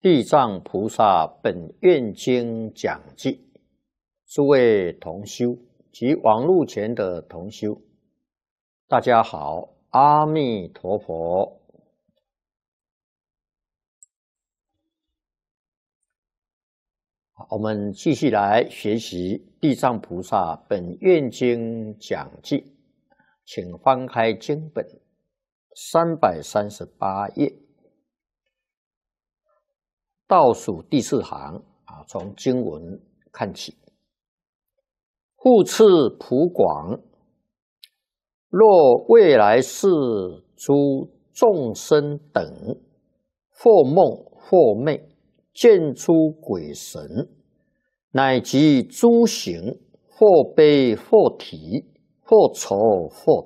地藏菩萨本愿经讲记，诸位同修及网络前的同修，大家好，阿弥陀佛。我们继续来学习地藏菩萨本愿经讲记，请翻开经本338页。倒数第4行从经文看起。复次普广，若未来世诸众生等，或梦或寐，见诸鬼神，乃及诸行，或悲或啼，或愁或